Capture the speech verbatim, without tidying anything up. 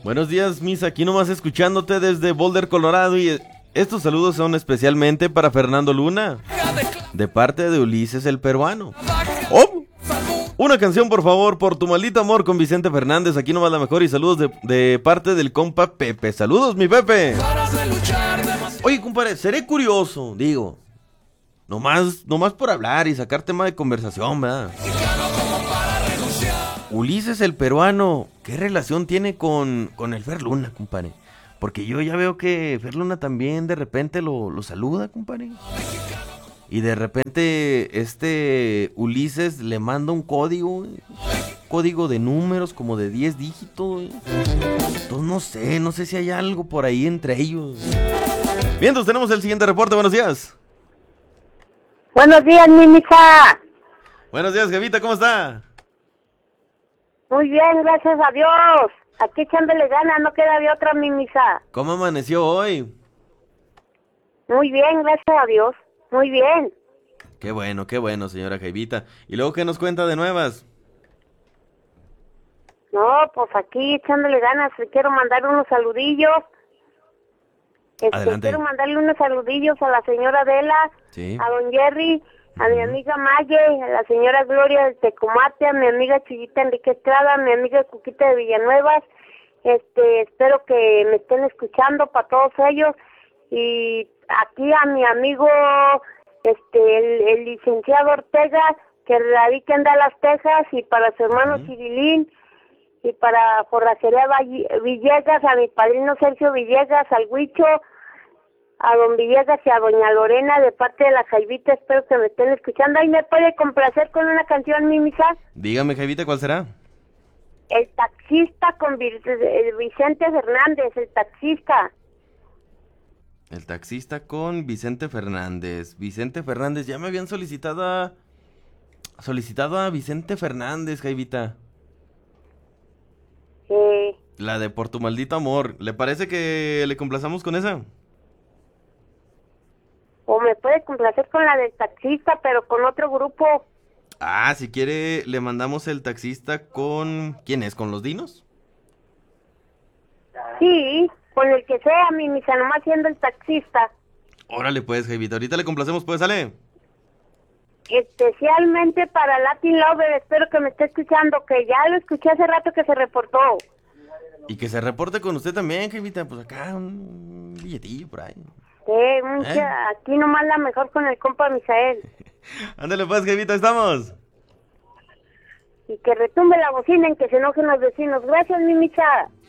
Buenos días, Misa, aquí nomás escuchándote desde Boulder, Colorado, y estos saludos son especialmente para Fernando Luna, de parte de Ulises el peruano. ¡Oh! Una canción, por favor, por tu maldito amor con Vicente Fernández, aquí nomás la mejor, y saludos de, de parte del compa Pepe. Saludos, mi Pepe. Oye, compadre, seré curioso, digo, nomás, nomás por hablar y sacar tema de conversación, ¿verdad? Ulises el peruano, ¿qué relación tiene con, con el Fer Luna, compadre? Porque yo ya veo que Fer Luna también de repente lo, lo saluda, compadre. Y de repente este Ulises le manda un código, código de números como de diez dígitos. Entonces no sé, no sé si hay algo por ahí entre ellos. Bien, entonces tenemos el siguiente reporte, buenos días. Buenos días, mi mija. Buenos días, Jevita, ¿cómo está? Muy bien, gracias a Dios. Aquí echándole ganas, no queda de otra, mi misa. ¿Cómo amaneció hoy? Muy bien, gracias a Dios. Muy bien. Qué bueno, qué bueno, señora Jevita. ¿Y luego qué nos cuenta de nuevas? No, pues aquí echándole ganas. Quiero mandar unos saludillos. Este, Adelante. Quiero mandarle unos saludillos a la señora Adela, Sí. a don Jerry, a mi amiga Maye, a la señora Gloria de Tecomate, a mi amiga Chuyita Enrique Estrada, a mi amiga Cuquita de Villanuevas. Este, espero que me estén escuchando para todos ellos. Y aquí a mi amigo, este, el, el licenciado Ortega, que radica en Dallas, Texas, y para su hermano uh-huh. Cirilín, y para Forrajería Villegas, a mi padrino Sergio Villegas, al Huicho, a don Villegas y a doña Lorena, de parte de la Jaivita, espero que me estén escuchando. ¿Ahí me puede complacer con una canción, mi misa? Dígame, Jaivita, ¿cuál será? El taxista con Vicente Fernández, el taxista. El taxista con Vicente Fernández. Vicente Fernández, ya me habían solicitado a... Solicitado a Vicente Fernández, Jaivita. Sí. La de Por tu maldito amor. ¿Le parece que le complazamos con esa? O me puede complacer con la del taxista, pero con otro grupo. Ah, si quiere, le mandamos el taxista con... ¿Quién es? ¿Con los Dinos? Sí, con el que sea, mi misa, nomás siendo el taxista. Órale pues, Jaivita, ahorita le complacemos, pues, sale. Especialmente para Latin Lover, espero que me esté escuchando, que ya lo escuché hace rato que se reportó. Y que se reporte con usted también, Jaivita, pues acá un billetillo por ahí. Eh, mucha, ¿Eh? Aquí nomás la mejor con el compa Misael. Ándale pues, Jaivita, estamos. Y que retumbe la bocina en que se enojen los vecinos. Gracias, mi misa.